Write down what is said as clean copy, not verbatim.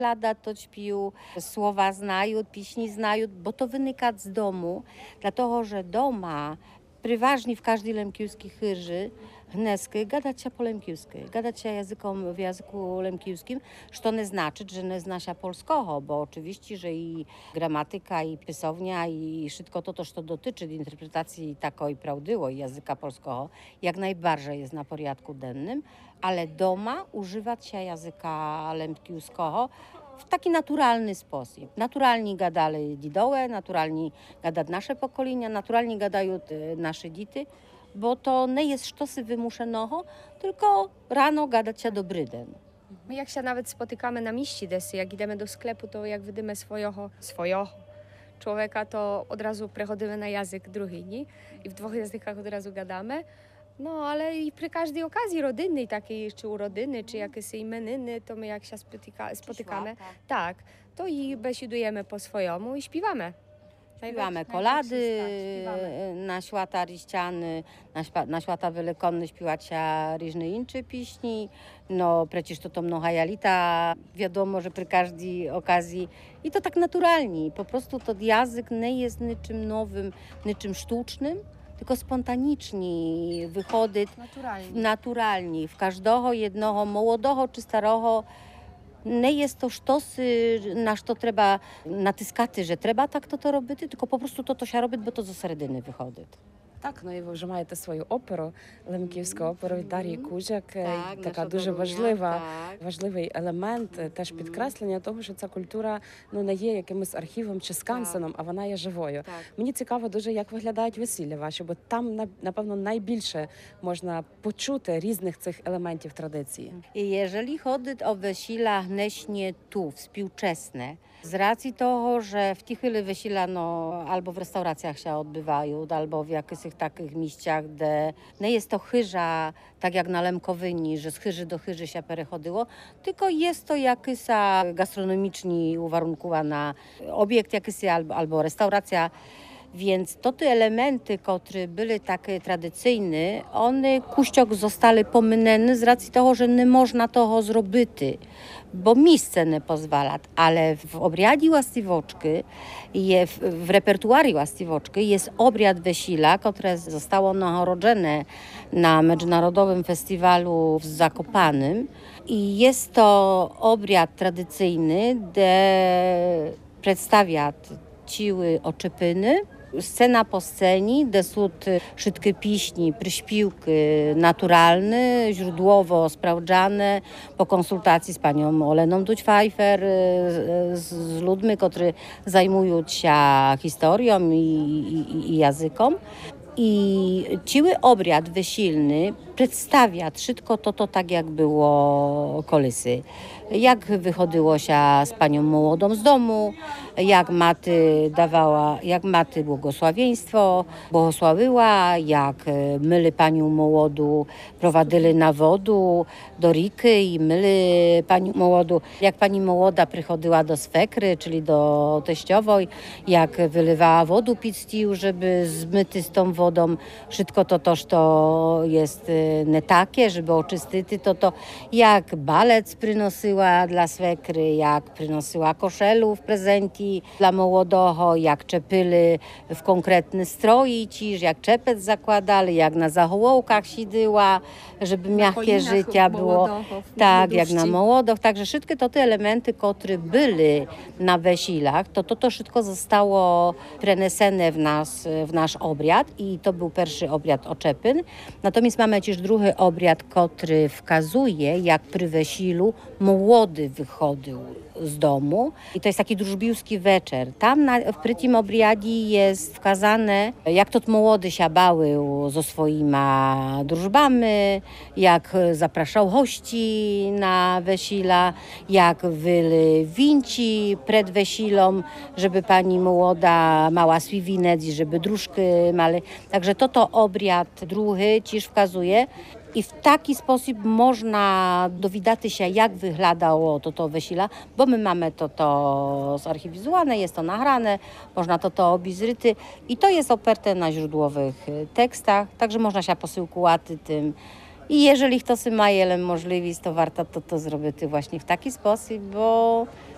Lada to ćpiju, słowa znaju, piśni znaju, bo to wynika z domu, dlatego że doma przeważnie w każdej lemkiewskiej chyży hnesky gadać się po lemkiewsky, gadać się w języku lemkiewskim, co nie znaczy, że nie zna się polskiego, bo oczywiście, że i gramatyka, i pisownia, i wszystko to, co dotyczy interpretacji takiej prawdyło i języka polskiego, jak najbardziej jest na porządku dennym, ale doma używać się języka lemkiewskiego w taki naturalny sposób. Naturalnie gadali dzidołe, naturalnie gada nasze pokolenia, naturalnie gadają nasze dzieci, bo to nie jest sztosy wymuszonego, tylko rano gadać się dobry den. My jak się nawet spotykamy na mieście desy, jak idziemy do sklepu, to jak widzimy swojego człowieka, to od razu przechodzimy na język drugi, nie? I w dwóch językach od razu gadamy. No, ale i przy każdej okazji rodzinnej, takiej czy urodziny, czy jakieś imieniny, to my jak się spotykamy, tak, to i besidujemy po swojemu i śpiewamy. Śpiewamy kolady, na świata riściany, na świata wielkanny śpiewać się różne inne piśni. No przecież to mnoga jalita, wiadomo, że przy każdej okazji i to tak naturalnie. Po prostu to język nie jest niczym nowym, niczym sztucznym, tylko spontanicznie wychodzi naturalnie w każdego jednego, młodego czy starego. Nie jest to sztosy, na co trzeba natyskати, że треба так то робити, tylko po prostu to się robi, bo to з середини виходить. Так, ну і ви вже маєте свою оперу, Лемківську оперу від Дар'ї Кужак. Так, Така наша дуже Добруня, важливий елемент, теж підкреслення того, що ця культура не є якимось архівом чи скансеном, а вона є живою. Так. Мені цікаво дуже, як виглядають весілля ваші, бо там, напевно, найбільше можна почути різних цих елементів традиції. I jeżeli chodzi o wesila hneśnie tu, współczesne, z racji toho, że w tych wesila albo w restauracjach się odbywają, albo w jakichś takich miejscach, gdzie nie jest to chyża, tak jak na Lemkowyni, że z chyży do chyży się przechodziło, tylko jest to jakiś gastronomicznie uwarunkowana obiekt jakiś albo restauracja. Więc to te elementy, które były takie tradycyjne, one kuściok zostały pominione z racji tego, że nie można tego zrobić, bo miejsce nie pozwala. Ale w obriadzie łastiwoczki, w repertuarii łastiwoczki jest obriad wesila, które zostało nagrodzone na Międzynarodowym Festiwalu w Zakopanem. I jest to obriad tradycyjny, gdzie przedstawia ciły oczepyny, scena po scenie, gdzie są wszystkie piśni, przyśpiewki naturalne, źródłowo sprawdzane po konsultacji z panią Oleną Duć-Pfeiffer, z ludźmi, którzy zajmują się historią i językiem. I ciły obriad wesilny przedstawia wszystko to tak, jak było kolysy. Jak wychodziło się z panią młodą z domu, jak maty błogosławiła, jak myli panią młodą prowadzili na wodę do riki i myli panią młodą. Jak pani młoda przychodziła do swekry, czyli do teściowej, jak wylewała wodę pić, żeby zmyty z tą wodą wszystko to jest nie takie, żeby oczystyć to jak balec przynosiła dla swekry, jak przynosiła koszelu w prezenci dla młodego, jak czepili w konkretny stroj, jak czepec zakładali, jak na zahołkach siedziała, żeby miękkie życie było. Tak, jak na młodych. Także wszystkie te elementy, które były na wesilach, to wszystko zostało przenesene w nasz obriad i to był pierwszy obriad oczepyn. Natomiast mamy też drugi obriad, który wskazuje, jak przy wesilu młody wychodził z domu. I to jest taki drużbiłski wieczór. Tam przy tym obriadzie jest wskazane, jak to młody się bały ze swoimi drużbami, jak zapraszał gości na wesila, jak byli winci przed wesilą, żeby pani młoda mała swiwinec i żeby dróżki mali. Także to obriad drugi też wskazuje. I w taki sposób można dowiedzieć się, jak wyglądało to wesila, bo my mamy to zarchiwizowane, jest to nagrane, można to obejrzeć i to jest oparte na źródłowych tekstach, także można się posiłkować tym. I jeżeli ktoś ma możliwość, to warto to zrobić właśnie w taki sposób, bo